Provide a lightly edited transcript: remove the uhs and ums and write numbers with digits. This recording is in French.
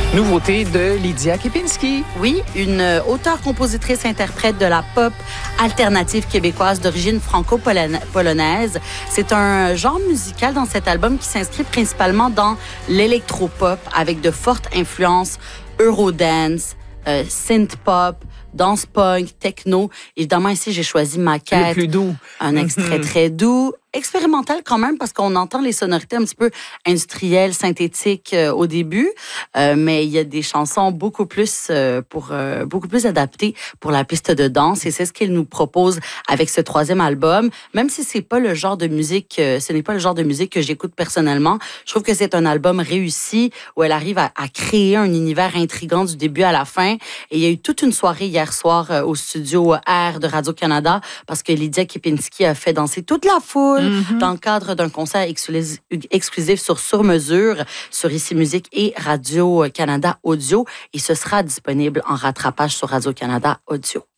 Nouveauté de Lydia Kepinski. Oui, une auteure-compositrice-interprète de la pop alternative québécoise d'origine franco-polonaise. C'est un genre musical dans cet album qui s'inscrit principalement dans l'électropop avec de fortes influences eurodance, synth-pop, danse punk, techno. Évidemment, ici, j'ai choisi Maquette. Le plus doux. Un extrait très doux, expérimental quand même, parce qu'on entend les sonorités un petit peu industrielles, synthétiques au début, mais il y a des chansons beaucoup plus adaptées pour la piste de danse, et c'est ce qu'il nous propose avec ce troisième album. Même si c'est pas le genre de musique, ce n'est pas le genre de musique que j'écoute personnellement, je trouve que c'est un album réussi où elle arrive à créer un univers intriguant du début à la fin. Et il y a eu toute une soirée hier soir au studio R de Radio-Canada parce que Lydia Kepinski a fait danser toute la foule dans le cadre d'un concert exclusif sur mesure sur Ici Musique et Radio-Canada Audio. Et ce sera disponible en rattrapage sur Radio-Canada Audio.